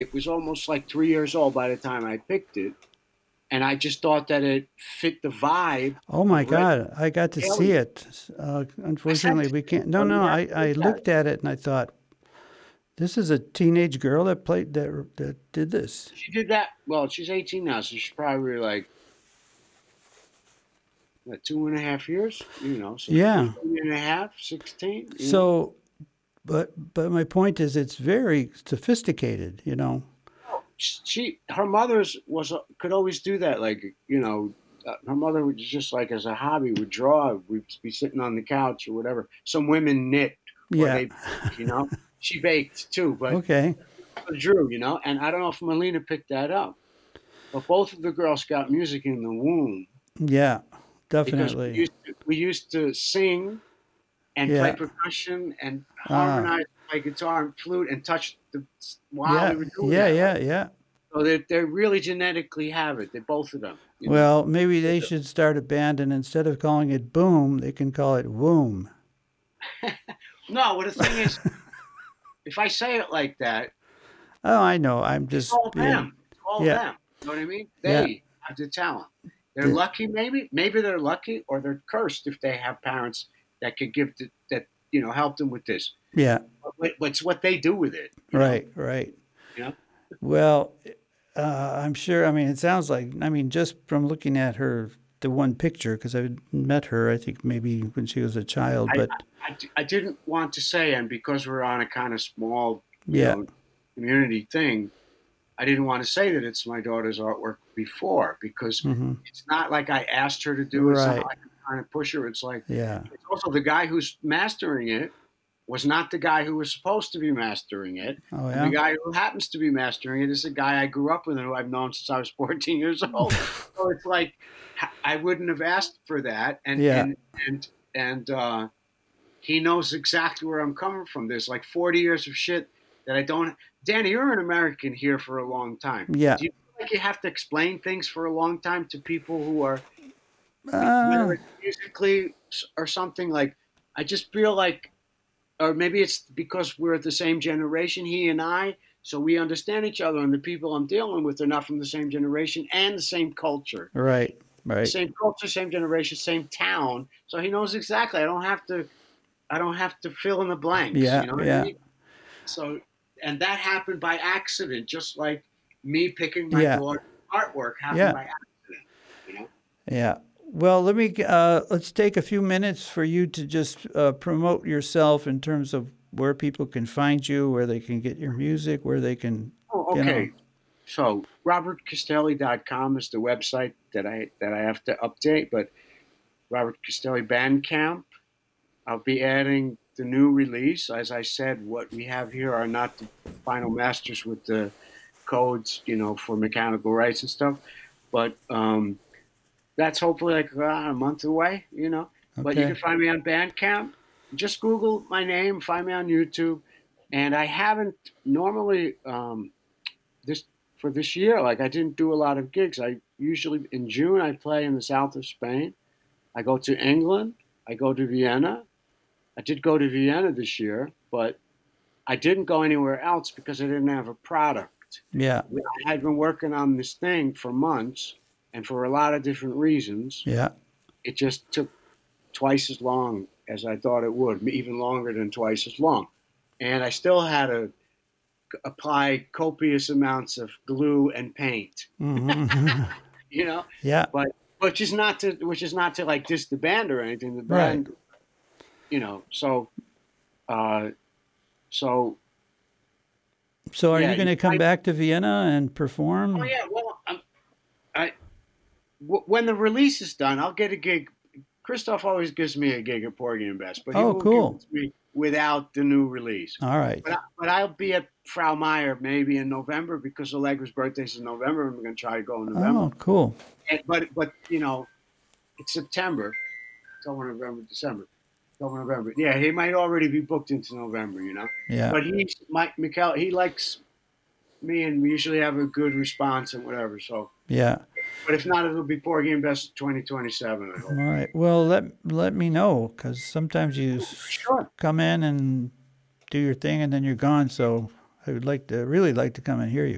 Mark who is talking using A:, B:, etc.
A: It was almost like 3 years old by the time I picked it, and I just thought that it fit the vibe
B: Oh my
A: of Red
B: God, I got to see
A: Alien.
B: it.
A: I sent
B: Unfortunately,
A: it
B: we
A: to you,
B: can't. No,
A: so
B: no,
A: you have to
B: I
A: look at it.
B: looked at it and I thought, this is a teenage girl that played that did this.
A: She did that. Well, she's 18 now, so she's probably like what, 2.5 years. So
B: Yeah.
A: 15 and a half, 16.
B: So, but my point is, it's very sophisticated.
A: Her mother's could always do that. Like her mother would just like as a hobby would draw. We'd be sitting on the couch or whatever. Some women knit or
B: Yeah.
A: they, she baked too, but
B: Okay.
A: drew. And I don't know if Melina picked that up, but both of the girls got music in the womb
B: Yeah.
A: because
B: Definitely.
A: we used to sing and play
B: Yeah.
A: percussion and
B: Ah.
A: harmonize, play guitar and flute and touch the while we
B: Yeah.
A: were doing
B: Yeah.
A: that. Like,
B: Yeah. Yeah.
A: so they really genetically have it. They both of them.
B: Well, maybe they should start a band, and instead of calling it Boom, they can call it Womb.
A: No, well the thing is, if I say it like that,
B: Oh, I know. I'm
A: it's
B: just
A: all
B: being.
A: them. It's all
B: Yeah.
A: them. You know what I mean?
B: Yeah.
A: They have the talent. They're
B: The,
A: lucky, maybe. Maybe they're lucky, or they're cursed if they have parents that could that help them with this.
B: yeah.
A: But it's what they do with it.
B: Right. Right.
A: You know.
B: Well, I'm sure. I mean, it sounds like. I mean, just from looking at her, the one picture, because I met her, I think maybe when she was a child.
A: I,
B: But
A: I didn't want to say, and because we're on a kind of small,
B: yeah.
A: community thing, I didn't want to say that it's my daughter's artwork before because
B: Hmm.
A: it's not like I asked her to do it. It's not
B: Right.
A: like I'm trying to push her. It's like
B: Yeah.
A: it's also the guy who's mastering it was not the guy who was supposed to be mastering it.
B: Oh
A: And the
B: yeah.
A: guy who happens to be mastering it is a guy I grew up with and who I've known since I was 14 years old. So it's like I wouldn't have asked for that. And
B: Yeah.
A: and and and he knows exactly where I'm coming from. There's like 40 years of shit that I don't. Danny, you're an American here for a long time.
B: Yeah.
A: Do you feel like you have to explain things for a long time to people who are, whether
B: Uh,
A: it's musically or something? Like, I just feel like, or maybe it's because we're the same generation, he and I, so we understand each other, and the people I'm dealing with are not from the same generation and the same culture.
B: right. Right.
A: Same culture, same generation, same town. So he knows exactly. I don't have to fill in the blanks.
B: Yeah.
A: You know what I
B: Yeah.
A: mean? So, and that happened by accident, just like me picking my
B: Yeah.
A: daughter's artwork happened
B: Yeah.
A: by accident. You know?
B: Yeah. Well, let's take a few minutes for you to just promote yourself in terms of where people can find you, where they can get your music, where they can,
A: Oh,
B: you know.
A: okay. So, robertcastelli.com is the website that I have to update, but Robert Castelli Bandcamp. I'll be adding the new release. As I said, what we have here are not the final masters with the codes, for mechanical rights and stuff. But that's hopefully like a month away. But you can
B: Okay.
A: find me on Bandcamp. Just Google my name, find me on YouTube. And I haven't normally this for this year. Like I didn't do a lot of gigs. I usually in June I play in the south of Spain. I go to England. I go to Vienna. I did go to Vienna this year, but I didn't go anywhere else because I didn't have a product.
B: Yeah.
A: I had been working on this thing for months, and for a lot of different reasons,
B: Yeah.
A: it just took twice as long as I thought it would, even longer than twice as long. And I still had to apply copious amounts of glue and paint,
B: Hmm.
A: you know.
B: Yeah.
A: But which is not to like diss the band or anything. The
B: Right.
A: band, So, uh, so
B: So, are
A: yeah.
B: you going to come back to Vienna and
A: Oh
B: perform?
A: yeah. Well, I when the release is done, I'll get a gig. Christoph always gives me a gig at Porgy and Bess, but he
B: Oh,
A: won't give it
B: cool.
A: to me without the new release.
B: All right.
A: But I'll be at Frau Meyer maybe in November because Allegra's birthday is in November, and we're going to try to go in November.
B: Oh, cool.
A: But it's September, October, November, December. November. Yeah, he might already be booked into November.
B: Yeah.
A: But Mike Mikel, he likes me, and we usually have a good response and whatever. So,
B: Yeah.
A: but if not, it'll be Porgy and Best 2027. I
B: All
A: hope.
B: right. Well, let me know because sometimes you
A: Sure.
B: come in and do your thing and then you're gone. So I would really like to come and hear you.